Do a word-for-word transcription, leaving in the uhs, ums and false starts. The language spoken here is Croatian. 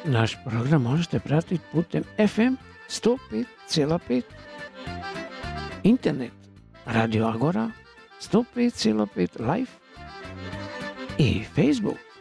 Naš program možete pratiti putem F M sto pet zarez pet, internet Radio Agora sto pet zarez pet live i Facebook